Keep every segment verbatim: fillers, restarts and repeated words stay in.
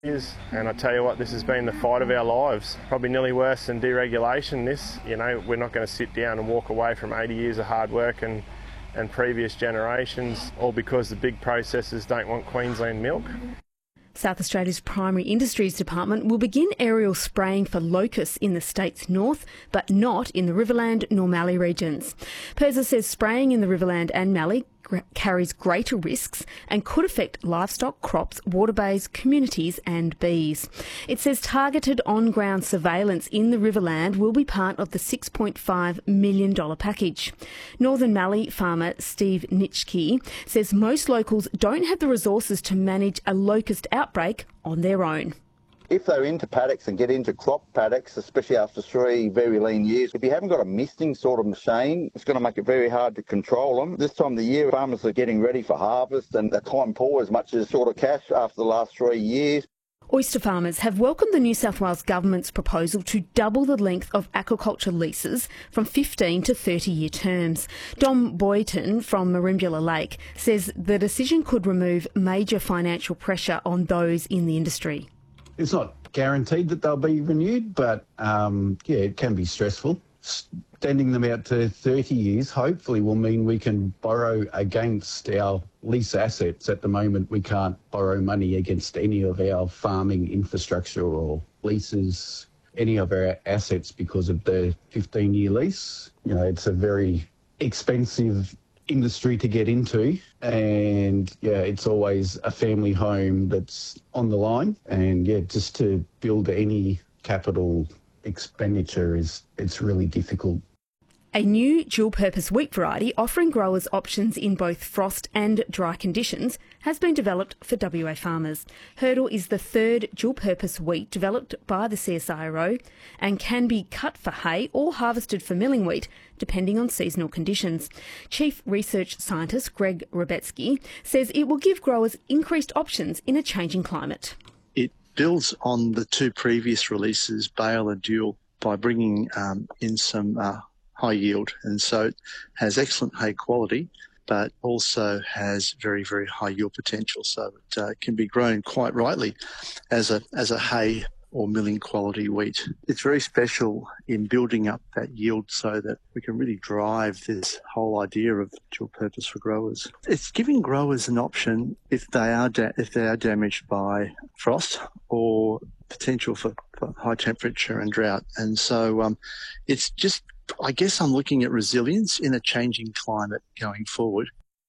Is, and I tell you what, this has been the fight of our lives. Probably nearly worse than deregulation. This, you know, we're not going to sit down and walk away from eighty years of hard work and, and previous generations, all because the big processors don't want Queensland milk. South Australia's Primary Industries Department will begin aerial spraying for locusts in the state's north, but not in the Riverland nor Mallee regions. PIRSA says spraying in the Riverland and Mallee carries greater risks and could affect livestock, crops, waterways, communities and bees. It says targeted on-ground surveillance in the Riverland will be part of the six point five million dollars package. Northern Mallee farmer Steve Nitschke says most locals don't have the resources to manage a locust outbreak on their own. If they're into paddocks and get into crop paddocks, especially after three very lean years, if you haven't got a misting sort of machine, it's going to make it very hard to control them. This time of the year, farmers are getting ready for harvest and they can't pour as much as sort of cash after the last three years. Oyster farmers have welcomed the New South Wales Government's proposal to double the length of aquaculture leases from fifteen to thirty year terms. Dom Boyton from Merimbula Lake says the decision could remove major financial pressure on those in the industry. It's not guaranteed that they'll be renewed, but um, yeah, it can be stressful. Extending them out to thirty years hopefully will mean we can borrow against our lease assets. At the moment, we can't borrow money against any of our farming infrastructure or leases, any of our assets because of the fifteen year lease. You know, it's a very expensive industry to get into, and yeah, it's always a family home that's on the line, and yeah, just to build any capital expenditure is it's really difficult. A new dual-purpose wheat variety offering growers options in both frost and dry conditions has been developed for W A farmers. Hurdle is the third dual-purpose wheat developed by the C S I R O and can be cut for hay or harvested for milling wheat, depending on seasonal conditions. Chief Research Scientist Greg Rebetsky says it will give growers increased options in a changing climate. It builds on the two previous releases, Bale and Dual, by bringing um, in some uh, high yield, and so it has excellent hay quality but also has very, very high yield potential, so it uh, can be grown quite rightly as a as a hay or milling quality wheat. It's very special in building up that yield so that we can really drive this whole idea of dual purpose for growers. It's giving growers an option if they are da- if they are damaged by frost or potential for, for high temperature and drought, and so um, it's just I guess I'm looking at resilience in a changing climate going forward.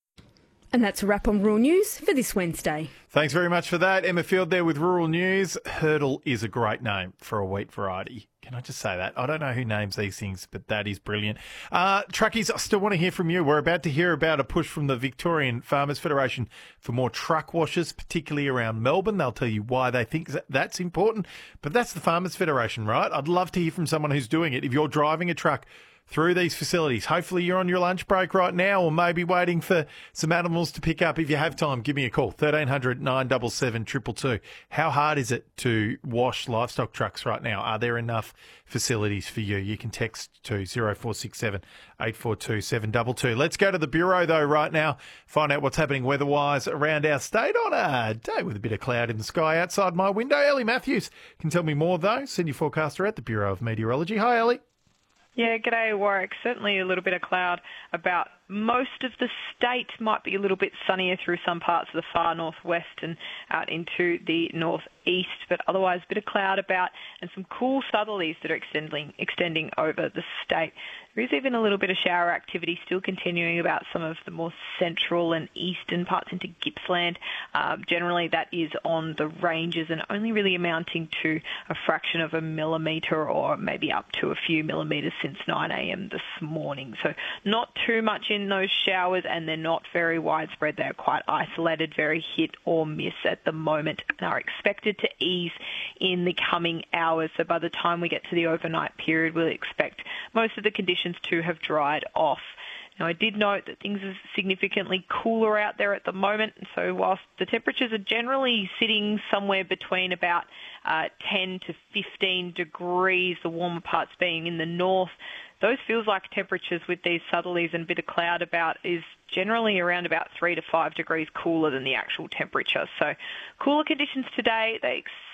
And that's a wrap on Rural News for this Wednesday. Thanks very much for that. Emma Field there with Rural News. Hurdle is a great name for a wheat variety. Can I just say that? I don't know who names these things, but that is brilliant. Uh, truckies, I still want to hear from you. We're about to hear about a push from the Victorian Farmers Federation for more truck washers, particularly around Melbourne. They'll tell you why they think that's important. But that's the Farmers Federation, right? I'd love to hear from someone who's doing it. If you're driving a truck through these facilities, hopefully you're on your lunch break right now or maybe waiting for some animals to pick up. If you have time, give me a call, thirteen hundred, nine seven seven, two two two. How hard is it to wash livestock trucks right now? Are there enough facilities for you? You can text to zero four six seven, eight four two, seven two two. Let's go to the Bureau, though, right now, find out what's happening weather-wise around our state on a day with a bit of cloud in the sky outside my window. Ellie Matthews can tell me more, though, senior forecaster at the Bureau of Meteorology. Hi, Ellie. Yeah, g'day, Warwick. Certainly a little bit of cloud about most of the state. Might be a little bit sunnier through some parts of the far northwest and out into the northeast, but otherwise a bit of cloud about and some cool southerlies that are extending, extending over the state. There is even a little bit of shower activity still continuing about some of the more central and eastern parts into Gippsland. Um, generally, that is on the ranges and only really amounting to a fraction of a millimetre or maybe up to a few millimetres since nine a.m. this morning. So not too much in those showers, and they're not very widespread. They're quite isolated, very hit or miss at the moment, and are expected to ease in the coming hours. So by the time we get to the overnight period, we'll expect most of the conditions to have dried off. Now, I did note that things are significantly cooler out there at the moment, so whilst the temperatures are generally sitting somewhere between about uh, ten to fifteen degrees, the warmer parts being in the north, those feels like temperatures with these southerlies and a bit of cloud about is generally around about three to five degrees cooler than the actual temperature. So cooler conditions today. They